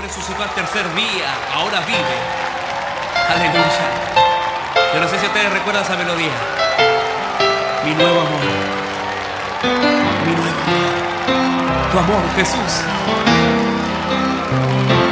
resucitó al tercer día, ahora vive. Aleluya. Yo no sé si ustedes recuerdan esa melodía. Mi nuevo amor. Mi nuevo amor. Tu amor, Jesús.